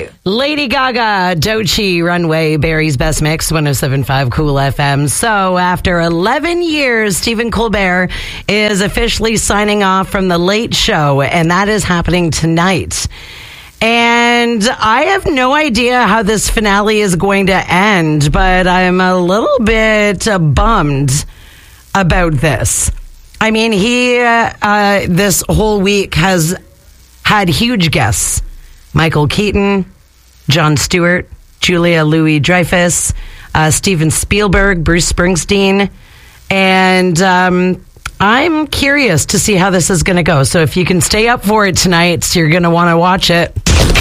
Lady Gaga, Doechii, Runway, Barry's Best Mix, 107.5 Cool FM. So after 11 years, Stephen Colbert is officially signing off from The Late Show, and that is happening tonight. And I have no idea how this finale is going to end, but I'm a little bit bummed about this. I mean, he this whole week has had huge guests. Michael Keaton, Jon Stewart, Julia Louis-Dreyfus, Steven Spielberg, Bruce Springsteen. And I'm curious to see how this is going to go. So if you can stay up for it tonight, you're going to want to watch it.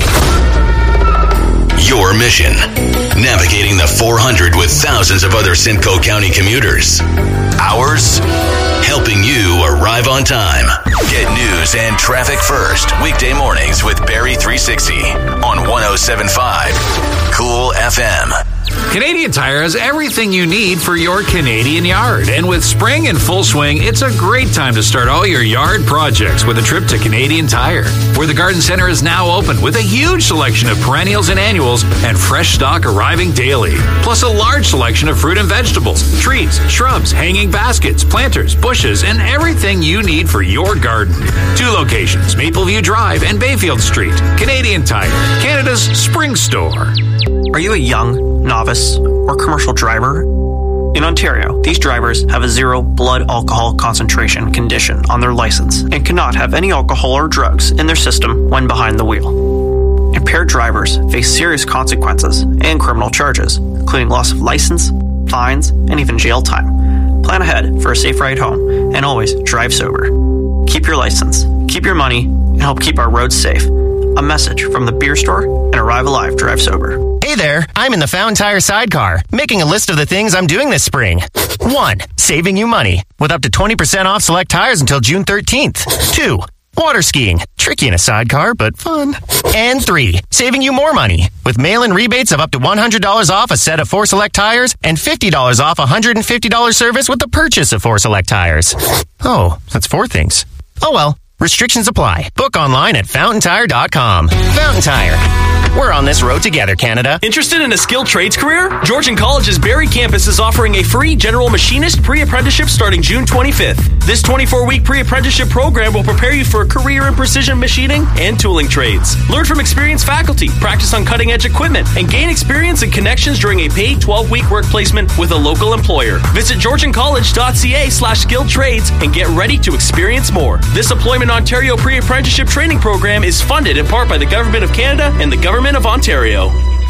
Your mission, navigating the 400 with thousands of other Simcoe County commuters. Ours, helping you arrive on time. Get news and traffic first, weekday mornings with Barry 360 on 107.5 Cool FM. Canadian Tire has everything you need for your Canadian yard. And with spring in full swing, it's a great time to start all your yard projects with a trip to Canadian Tire, where the garden center is now open with a huge selection of perennials and annuals and fresh stock arriving daily. Plus a large selection of fruit and vegetables, trees, shrubs, hanging baskets, planters, bushes, and everything you need for your garden. 2 locations, Mapleview Drive and Bayfield Street. Canadian Tire, Canada's spring store. Are you a young, novice, or commercial driver? In Ontario, these drivers have a 0 blood alcohol concentration condition on their license and cannot have any alcohol or drugs in their system when behind the wheel. Impaired drivers face serious consequences and criminal charges, including loss of license, fines, and even jail time. Plan ahead for a safe ride home and always drive sober. Keep your license, keep your money, and help keep our roads safe. A message from the beer store and Arrive Alive Drive Sober. Hey there, I'm in the Fountain Tire sidecar, making a list of the things I'm doing this spring. 1. Saving you money, with up to 20% off select tires until June 13th. 2. Water skiing, tricky in a sidecar, but fun. And 3. Saving you more money, with mail-in rebates of up to $100 off a set of 4 select tires and $50 off a $150 service with the purchase of 4 select tires. Oh, that's 4 things. Oh well. Restrictions apply. Book online at fountaintire.com. Fountain Tire. We're on this road together, Canada. Interested in a skilled trades career? Georgian College's Barrie campus is offering a free general machinist pre-apprenticeship starting June 25th. This 24-week pre-apprenticeship program will prepare you for a career in precision machining and tooling trades. Learn from experienced faculty, practice on cutting-edge equipment, and gain experience and connections during a paid 12-week work placement with a local employer. Visit georgiancollege.ca/skilled trades and get ready to experience more. This Employment Ontario pre-apprenticeship training program is funded in part by the Government of Canada and the Government of Ontario.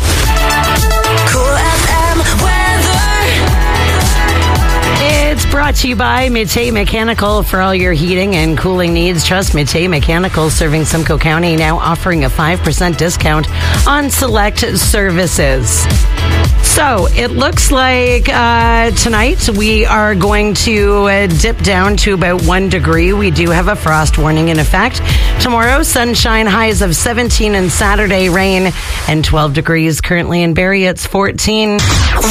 Cool FM weather. It's brought to you by Mété Mechanical for all your heating and cooling needs. Trust Mété Mechanical, serving Simcoe County, now offering a 5% discount on select services. So it looks like tonight we are going to dip down to about 1 degree. We do have a frost warning in effect. Tomorrow, sunshine, highs of 17, and Saturday, rain and 12 degrees. Currently in Barrie, it's 14.